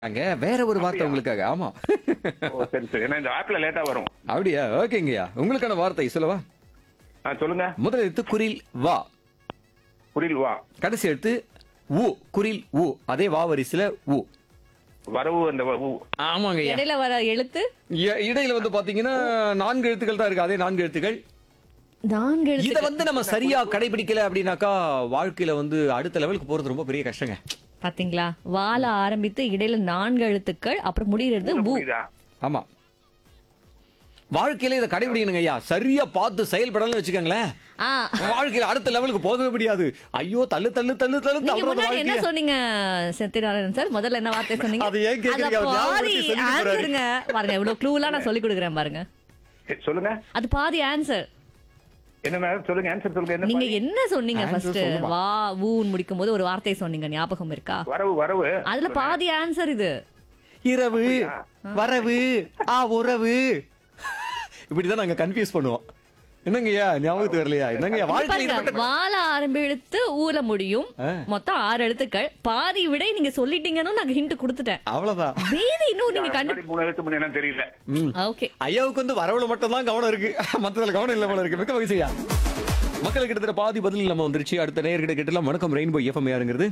அங்க வேற ஒரு வார்த்தை அப்படியா? உங்களுக்காக. ஆமா. ஓ சரி சரி. ஏன்னா இந்த ஆப்ல லேட்டா வரும். அப்படியா? ஓகேங்கய்யா. உங்களுக்கான வார்த்தை சொல்லவா? சொல்லுங்க. முதல் எழுத்து குரில் வா. குரில் வா. கடைசி எழுத்து உ. குரில் உ. அதே வா வரிசையில உ. வரவு அந்த ஆமாங்கய்யா. இடையில வர எழுத்து இடையில வந்து பாத்தீங்கன்னா 4 எழுத்துக்கள் தான் இருக்கு. அதே 4 எழுத்துக்கள். நான்கு இத எழுத்து வந்து நம்ம சரியா கடைபிடிக்கல அப்படின்னாக்கா வாழ்க்கையில வந்து அடுத்த லெவலுக்கு போறது ரொம்ப பெரிய கஷ்டங்க. பாத்தீங்களா? வால ஆரம்பித்து இடையில 4 எழுத்துக்கள் அப்புறம் முடிகிறது ஊ. புரியுதா? ஆமா. வாழ்க்கையில இதை கடைபிடிக்கணுங்க ஐயா. சரியா பார்த்து செயல்படலன்னு வச்சுக்கோங்களேன். ஆ, வாழ்க்கையில அடுத்த லெவலுக்கு போகவே முடியாது. ஐயோ தள்ளு தள்ளு தள்ளு தள்ளு நீங்க அவ்வளவு முன்னாடி என்ன வாழ்க்கைய. சொன்னீங்க செத்திநாராயணன் சார்? முதல்ல என்ன வார்த்தை சொன்னீங்க? அது ஏன் கேக்குறீங்க? அது அவர் ஞாபகம் பாதி வச்சு சொல்லிட்டு போறாரு. ஆன்சருங்க. பாருங்க இவ்வளவு க்ளூலாம் நான் சொல்லி கொடுக்குறேன் பாருங்க. சொல்லுங்க. அது பாதி ஆன்சர். என்ன மேடம் சொல்லுங்க, ஆன்சர் சொல்லுங்க. என்ன நீங்க பாருங்க? என்ன சொன்னீங்க Answer ஃபர்ஸ்ட்? சொல்லுமா? வா ஊன்னு முடிக்கும் போது ஒரு வார்த்தை சொன்னீங்க, ஞாபகம் இருக்கா? வரவு வரவு. அதுல பாதி ஆன்சர் இது. இரவு வரவு உறவு இப்படிதான் நாங்க கன்ஃபியூஸ் பண்ணுவோம். என்னங்கய்யா ஞாபகத்துக்கு வரலையா? என்னங்கய்யா வாழ்க்கையில இது பாருங்க, மட்டும் வால ஆரம்பித்து ஊல முடியும். மொத்தம் 6 எழுத்துக்கள். பாதி விடை நீங்க சொல்லிட்டீங்கன்னு நான் ஹிண்ட் கொடுத்துட்டேன். அவ்வளவுதான். மீதி இன்னும் நீங்க கண்டு முன்னாடி 3 எழுத்து முன்னாடி தெரியல. ஓகே. ஐயாவுக்கு வந்து வரவுல மட்டும் தான் கவனம் இருக்கு. மத்ததுல கவனம் இல்ல போல இருக்கு. மிக்க மகிழ்ச்சியா. மக்களுக்கு கிட்டத்தட்ட பாதி பதில் நம்ம வந்துருச்சு. அடுத்த நேயர்கிட்ட கேட்டலாம். வணக்கம் ரெயின்போ எஃப்எம் யாருங்கிறது?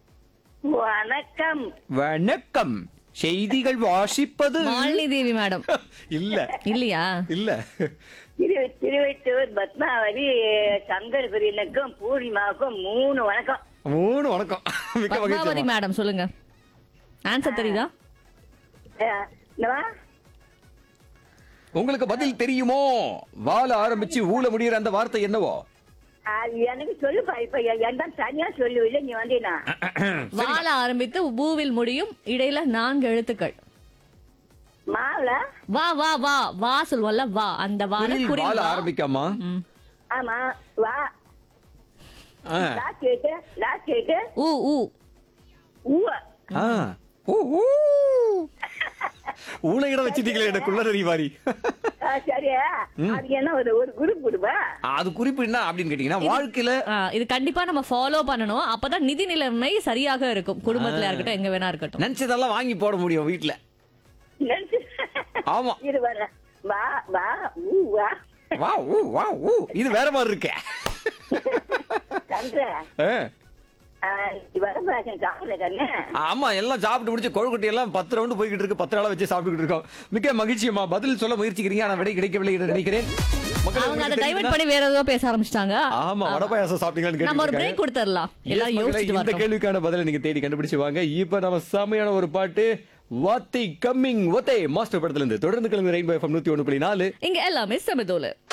வணக்கம். வணக்கம். செய்திகள் வாசிப்பது மாலினி தேவி மேடம் இல்ல இல்லையா? இல்ல. திருவெட்டூர் பத்மாவதி சங்கர் பிரியனுக்கும் பூர்ணிமாவுக்கும் 3 வணக்கம். 3 வணக்கம். மிக்க பத்மாவதி மகிழ்ச்சி. மேடம் சொல்லுங்க. ஆன்சர் தெரியுதா? என்னவா? உங்களுக்கு பதில் தெரியுமோ? வால ஆரம்பிச்சு ஊல முடியற அந்த வார்த்தை என்னவோ? அது எனக்கு சொல்லுப்பா. இப்ப என்ன தனியா சொல்லுவில்ல நீ வந்தீனா? வால ஆரம்பித்து பூவில் முடியும் இடையில 4 எழுத்துக்கள். மாவுல? வா வா வா வா சொல்லுவோம்ல, வா அந்த வால குரில் குறில் வால வா. ஆரம்பிக்காமா? ம். ஆமா. வா. ஆ. லாஸ்ட் கேட்டு ஊ ஊ ஊவ. ஆ. ஊ ஊ. ஊளையிட வச்சிட்டீங்களே என்ன குள்ளநரி வாரி. சரியா? அது என்ன ஒரு குரூப் கொடுப்பா? அது குறிப்பு என்ன அப்படின்னு கேட்டீங்கன்னா வாழ்க்கையில இது கண்டிப்பா நம்ம ஃபாலோ பண்ணணும். அப்பதான் நிதி நிலைமை சரியாக இருக்கும். குடும்பத்துல இருக்கட்டும், எங்க வேணா இருக்கட்டும். நினைச்சதெல்லாம் வாங்கி போட முடியும் வீட்டுல. ஆமா. இது வர வா வா ஊ வா. வா ஊ வா ஊ. இது வேற மாதிரி இருக்கே. கண்ட ஆ. வரப்பாசன் சாப்பிடல கண்ணு. ஆமா எல்லாம் சாப்பிட்டு முடிச்சு கொழுக்கட்டை எல்லாம் 10 ரவுண்டு போய்கிட்டு இருக்கு. 10 நாளா வச்சு சாப்பிட்டுக்கிட்டு இருக்கோம். மிக்க மகிழ்ச்சியம்மா. பதில் சொல்ல முயற்சிக்கிறீங்க. ஆனா விடை கிடைக்கவில்லை என்று நினைக்கிறேன். மக்களே, அவங்க அதை உங்களுக்கு டைவர்ட் தெரியுமா? பண்ணி வேற ஏதோ பேச ஆரம்பிச்சிட்டாங்க. ஆமா வடை பாயாசம் சாப்பிட்டீங்களான்னு நம்ம ஒரு கேட்டிருக்காங்க. பிரேக் கொடுத்துடலாம். எல்லாம் Yes, மக்களே, யோசிச்சுட்டு இந்த வரட்டும். கேள்விக்கான பதிலை நீங்க தேடி கண்டுபிடிச்சு வாங்க. இப்ப நம்ம செமையான ஒரு பாட்டு வாத்தி கம்மிங் ஒத்தே மாஸ்டர் படத்துல இருந்து தொடர்ந்து கிளம்பி ரெயின்போ எஃப்எம் 101.4. இங்க எல்லாமே சமதோல.